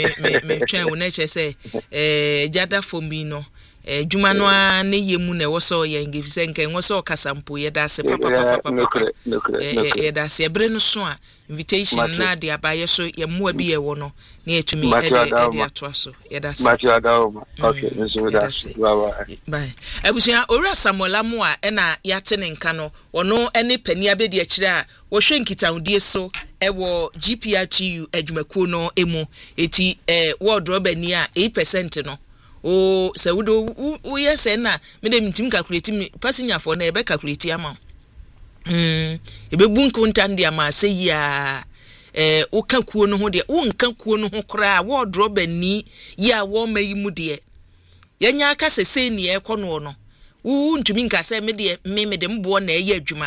me twa wo na che say jada for me no juma no a ne yemu na wo so ye ngifise nkan wo so kasampo ye da se papa ye da se ebre no so a invitation na de abaye so ye moa bi ye wo no na etumi e ato so ye da se okay nso da bye abusia ora samola mo a na yate ne nka no wono ene pani abedi akire a wo hwe nkitaudie so wo GPRTU adwumakuo no emu eti wardrobe ni a 8% no o se wo yes na me dem tim calculate passenger for na e be calculate ama ebe bunku ntande ama se ya wo ka kuo no ho de wo nka kuo no ho kra wardrobe ni ya wo mayi mu de yanya aka sese ni e kono no wo ntumi nka se me de me de mbo na e ya adwuma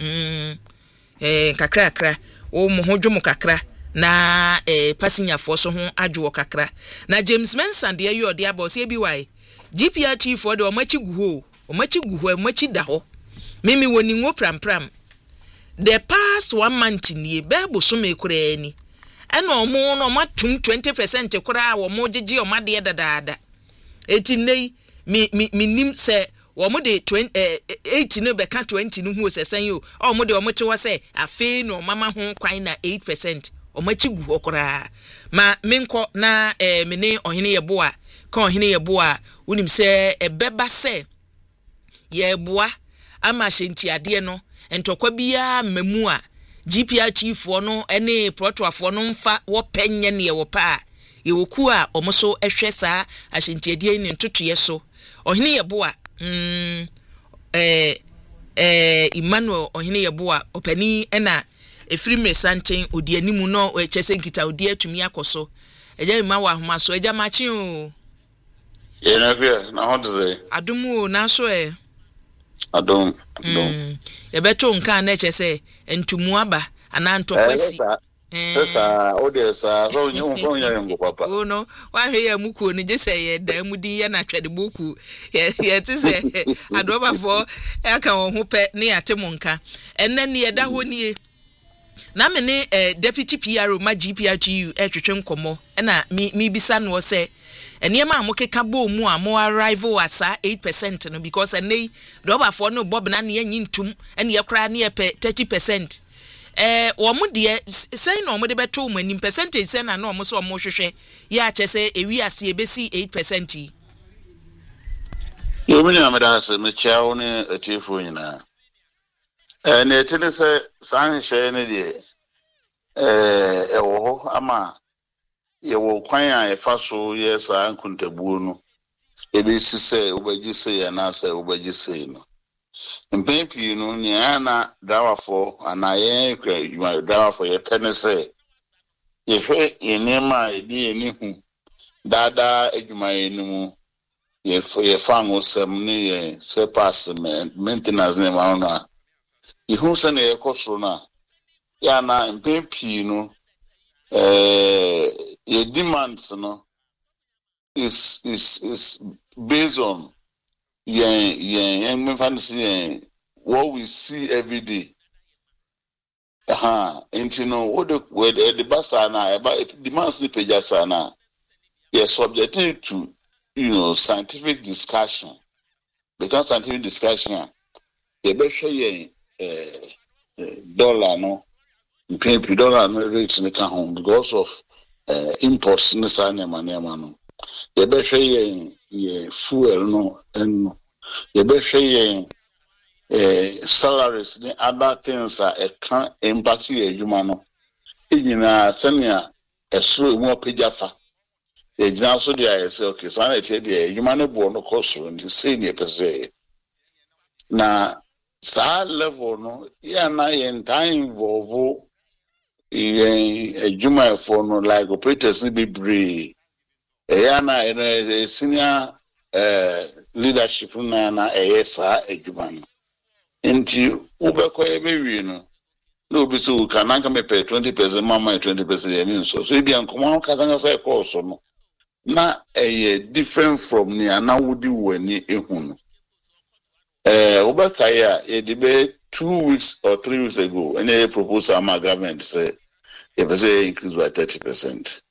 kakra wo mo ho dwom kakra na passenger for so ho adwo kakra na James Mensan de ayo de aba se bi wai GPRT for de omachi guho omachi da ho mimi woni ngo pram the past 1 month ni bebo so me kura ni ena omo no matum 20% kura wo mo gege o made dadaada eti nei mi nim se wo mo de 8 no be ka 20 no hu se san yo o mo de o mo te wo se afi no mama ho kwan na 8% o machi gu okora ma menko na mene ohene yeboa ka ohene yeboa unim se ebeba se yeboa ama hyentiade no entokwa bia mamu a GPRT fo no ene protofo no mfa wo penye ne wo pa yewoku a omoso ehwe saa ahyentiade ne ntotoye so ohene yeboa Emmanuel ohene yeboa opani ena efiri mesanten odi animu no echese nkita odi atumi akoso eja ma wa homa so eja machi o na bia na hodze adumu na so adum e beto nka na echese entumu aba ana ntokwasi sesa odesa so nyo ngo papa o no wa hwe ya muku ni jese ye da mudi ya na twede boku ye ti se adoba fo e ka won ho pe ne atemu nka enne ne yeda ho nie na me ne deputy PRO ma GPRTU twetwe nkomo na mi bisa no se enema amokeka bo mu a mo arrival asa 8% no because enei roba for no bob na ne yin ntum ene ye kra ne ye pe 30% wo mu de say no mo de beto mu anim percentage say na no mo so mo hwehwe ya chese ewi ase ebesi 8% yo mi na me da se me chawo ne atifo nyina na etene se san hwe ne de ewo ama yewo kwan a efa so yesa nkuntabuo no ebesi se obaji se ya na se obaji se no mpempi no ni ana dawafo anaye kwa dawafo ye pene se ye hwe enema edi enihu dada adwuma enimu ye fa ngosem ne ye se pass maintenance ne ma no ihu se na ye kosoro na ya na mpempi no your demands no is based on what we see every day. And you know what the basa na about demands the pejasa na you're subjected to scientific discussion. Because scientific discussion the best dollar no $20 no rates in the home because of imports in the Sanya no. The best fuel no and the best salaries the other things are can impact human no. Senya so more pejafa. The general so there say okay so I tell the human born no cost on the senior per se. Na sa level no ya na yen time involve a juma for no like operators be brave. A senior leadership na esa a juma. Into Ubeko every no be so can I come pay 20% mama 20% so if you come on say course no na a different from near now would you when you Ubekaya a debate 2 weeks or 3 weeks ago and a proposal my government say if I say increase by 30%.